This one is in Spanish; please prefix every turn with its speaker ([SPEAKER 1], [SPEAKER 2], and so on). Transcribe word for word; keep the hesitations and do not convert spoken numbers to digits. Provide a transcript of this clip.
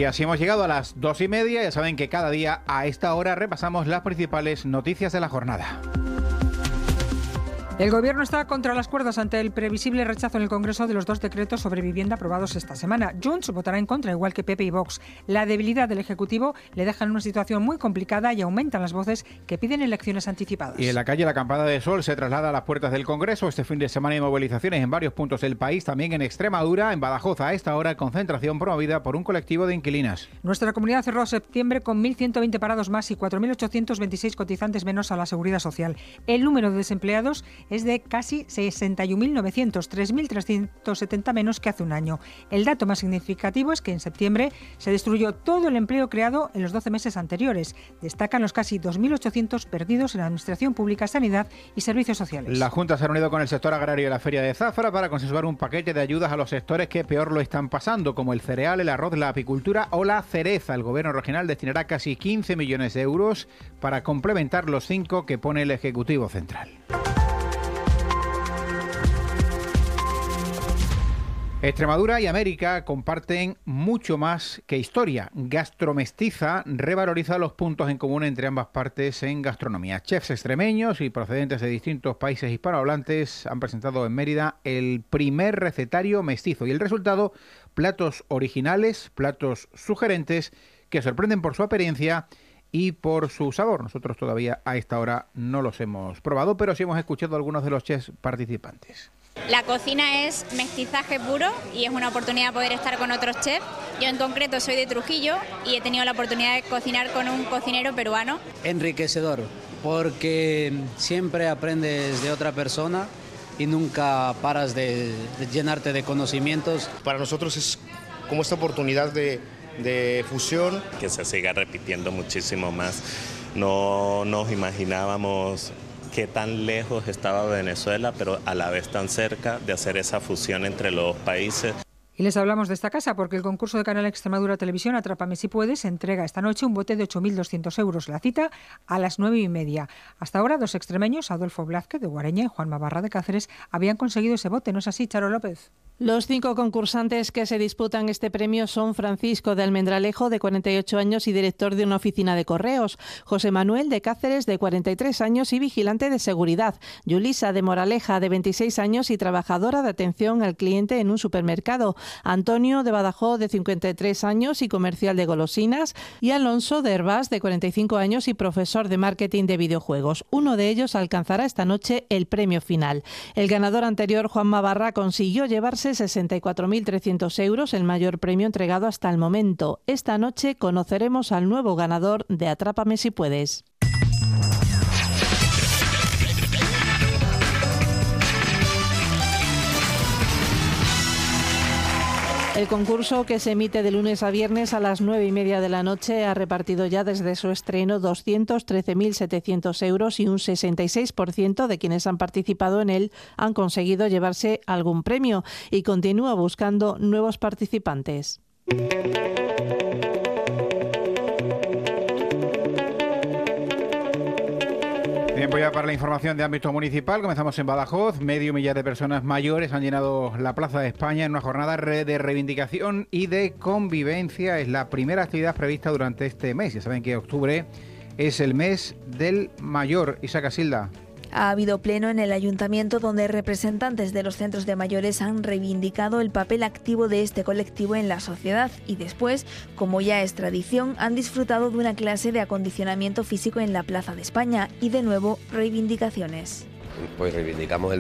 [SPEAKER 1] Y así hemos llegado a las dos y media. Ya saben que cada día a esta hora repasamos las principales noticias de la jornada.
[SPEAKER 2] El Gobierno está contra las cuerdas ante el previsible rechazo en el Congreso de los dos decretos sobre vivienda aprobados esta semana. Junts votará en contra, igual que P P y Vox. La debilidad del Ejecutivo le deja en una situación muy complicada y aumentan las voces que piden elecciones anticipadas.
[SPEAKER 1] Y en la calle la campada de sol se traslada a las puertas del Congreso. Este fin de semana hay movilizaciones en varios puntos del país, también en Extremadura, en Badajoz. A esta hora, concentración promovida por un colectivo de inquilinas.
[SPEAKER 2] Nuestra comunidad cerró septiembre con mil ciento veinte parados más y cuatro mil ochocientos veintiséis cotizantes menos a la Seguridad Social. El número de desempleados es de casi sesenta y un mil novecientos, tres mil trescientos setenta menos que hace un año. El dato más significativo es que en septiembre se destruyó todo el empleo creado en los doce meses anteriores. Destacan los casi dos mil ochocientos perdidos en la Administración Pública, Sanidad y Servicios Sociales.
[SPEAKER 1] La Junta se ha reunido con el sector agrario de la Feria de Zafra para consensuar un paquete de ayudas a los sectores que peor lo están pasando, como el cereal, el arroz, la apicultura o la cereza. El Gobierno regional destinará casi quince millones de euros para complementar los cinco que pone el Ejecutivo Central. Extremadura y América comparten mucho más que historia. Gastromestiza revaloriza los puntos en común entre ambas partes en gastronomía. Chefs extremeños y procedentes de distintos países hispanohablantes han presentado en Mérida el primer recetario mestizo y el resultado, platos originales, platos sugerentes que sorprenden por su apariencia y por su sabor. Nosotros todavía a esta hora no los hemos probado, pero sí hemos escuchado a algunos de los chefs participantes.
[SPEAKER 3] La cocina es mestizaje puro y es una oportunidad poder estar con otros chefs. Yo en concreto soy de Trujillo y he tenido la oportunidad de cocinar con un cocinero peruano.
[SPEAKER 4] Enriquecedor, porque siempre aprendes de otra persona y nunca paras de, de llenarte de conocimientos.
[SPEAKER 5] Para nosotros es como esta oportunidad de, de fusión.
[SPEAKER 6] Que se siga repitiendo muchísimo más. No nos imaginábamos qué tan lejos estaba Venezuela, pero a la vez tan cerca de hacer esa fusión entre los dos países.
[SPEAKER 2] Y les hablamos de esta casa porque el concurso de Canal Extremadura Televisión Atrápame si puedes entrega esta noche un bote de ocho mil doscientos euros. La cita a las nueve y media. Hasta ahora dos extremeños, Adolfo Blázquez de Guareña y Juanma Barra de Cáceres, habían conseguido ese bote. ¿No es así, Charo López?
[SPEAKER 7] Los cinco concursantes que se disputan este premio son Francisco de Almendralejo, de cuarenta y ocho años y director de una oficina de correos, José Manuel de Cáceres, de cuarenta y tres años y vigilante de seguridad, Yulisa de Moraleja, de veintiséis años y trabajadora de atención al cliente en un supermercado, Antonio de Badajoz, de cincuenta y tres años y comercial de golosinas, y Alonso de Hervás, de cuarenta y cinco años y profesor de marketing de videojuegos. Uno de ellos alcanzará esta noche el premio final. El ganador anterior, Juanma Barra, consiguió llevarse sesenta y cuatro mil trescientos euros, el mayor premio entregado hasta el momento. Esta noche conoceremos al nuevo ganador de Atrápame si puedes. El concurso, que se emite de lunes a viernes a las nueve y media de la noche, ha repartido ya desde su estreno doscientos trece mil setecientos euros y un sesenta y seis por ciento de quienes han participado en él han conseguido llevarse algún premio y continúa buscando nuevos participantes.
[SPEAKER 1] Tiempo ya para la información de ámbito municipal. Comenzamos en Badajoz. Medio millar de personas mayores han llenado la Plaza de España en una jornada de reivindicación y de convivencia. Es la primera actividad prevista durante este mes. Ya saben que octubre es el mes del mayor. Isa Casilda.
[SPEAKER 8] Ha habido pleno en el ayuntamiento donde representantes de los centros de mayores han reivindicado el papel activo de este colectivo en la sociedad y después, como ya es tradición, han disfrutado de una clase de acondicionamiento físico en la Plaza de España y de nuevo reivindicaciones.
[SPEAKER 9] Pues reivindicamos el